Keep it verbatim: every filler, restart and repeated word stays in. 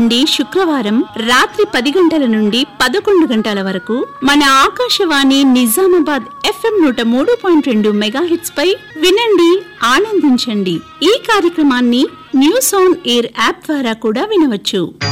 నుండి శుక్రవారం రాత్రి పది గంటల నుండి పదకొండు గంటల వరకు మన ఆకాశవాణి నిజామాబాద్ ఎఫ్ఎం నూట మూడు పాయింట్ రెండు మెగాహెట్స్ పై వినండి, ఆనందించండి. ఈ కార్యక్రమాన్ని న్యూస్ ఆన్ ఎయిర్ యాప్ ద్వారా కూడా వినవచ్చు.